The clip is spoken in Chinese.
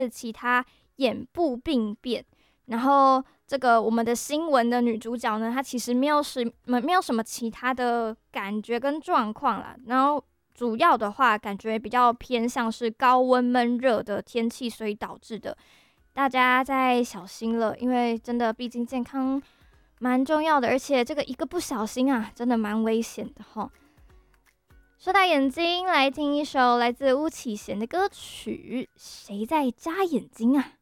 其他眼部病变。然后这个我们的新闻的女主角呢，她其实没有什么其他的感觉跟状况啦。然后主要的话，感觉比较偏向是高温闷热的天气所以导致的。大家再小心了，因为真的毕竟健康蛮重要的，而且这个一个不小心啊，真的蛮危险的齁。说到眼睛，来听一首来自巫启贤的歌曲《谁在眨眼睛啊》。